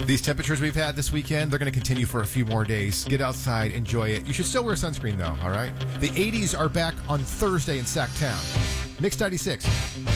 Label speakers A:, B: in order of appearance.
A: These temperatures we've had this weekend, they're going to continue for a few more days. Get outside, enjoy it. You should still wear sunscreen, though, all right? The 80s are back on Thursday in Sacktown. Mix 96.